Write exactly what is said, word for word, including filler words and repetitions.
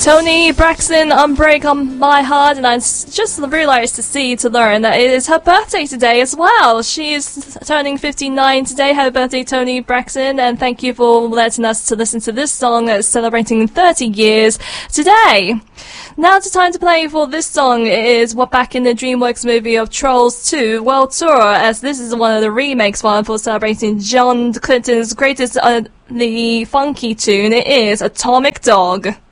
Toni Braxton, Unbreak on My Heart, and I just realised to see, to learn that it is her birthday today as well. She is turning fifty-nine today. Happy birthday, Toni Braxton, and thank you for letting us to listen to this song that's celebrating thirty years today. Now the time to play for this song is what back in the DreamWorks movie of Trolls two World Tour, as this is one of the remakes one for celebrating John Clinton's greatest uh, the funky tune. It is Atomic Dog.